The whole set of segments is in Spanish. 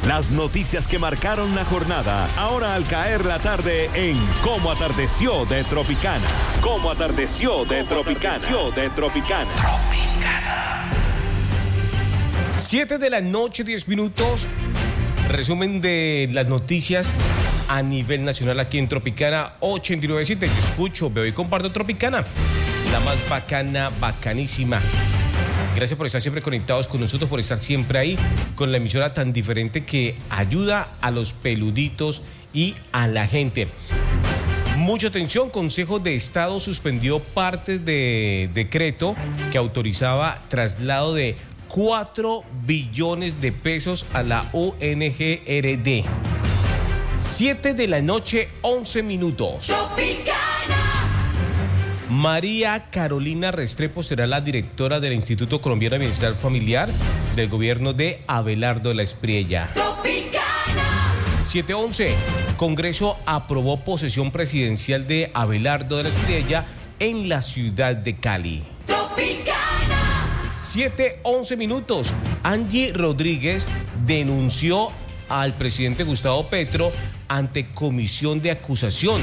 Las noticias que marcaron la jornada, ahora al caer la tarde en Cómo Atardeció de Tropicana. Cómo Atardeció de Tropicana. 7 de la noche, 10 minutos. Resumen de las noticias a nivel nacional aquí en Tropicana 89.7. Yo escucho, veo y comparto Tropicana, la más bacana, bacanísima. Gracias por estar siempre conectados con nosotros, por estar siempre ahí con la emisora tan diferente que ayuda a los peluditos y a la gente. Mucha atención, Consejo de Estado suspendió partes de decreto que autorizaba traslado de 4 billones de pesos a la ONG-RD. 7 de la noche, 11 minutos. Tropicana. María Carolina Restrepo será la directora del Instituto Colombiano de Bienestar Familiar del gobierno de Abelardo de la Espriella. Tropicana. 7:11. Congreso aprobó posesión presidencial de Abelardo de la Espriella en la ciudad de Cali. Tropicana. 7:11 minutos. Angie Rodríguez denunció al presidente Gustavo Petro ante comisión de acusación.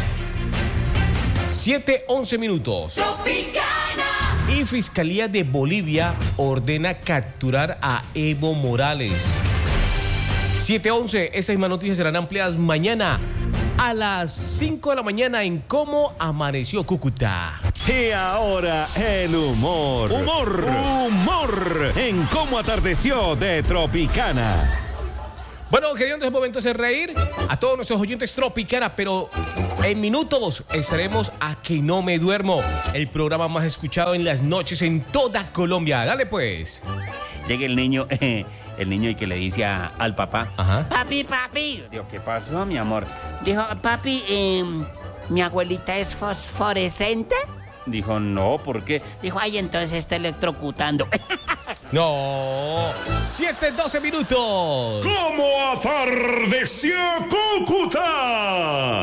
7:11 minutos. Tropicana. Y Fiscalía de Bolivia ordena capturar a Evo Morales. 7:11. Estas mismas noticias serán ampliadas mañana a las 5 de la mañana en Cómo Amaneció Cúcuta. Y ahora el humor. Humor en Cómo Atardeció de Tropicana. Bueno, queriendo en este momento hacer reír a todos nuestros oyentes Tropicana, pero en minutos estaremos a Que No Me Duermo, el programa más escuchado en las noches en toda Colombia. Dale pues. Llega el niño y que le dice al papá, Ajá. papi. Digo, ¿qué pasó, mi amor? Dijo, papi, ¿mi abuelita es fosforescente? Dijo, no, ¿por qué? Dijo, ay, entonces está electrocutando. No. 7:12 minutos. ¿Cómo atardeció Cúcuta?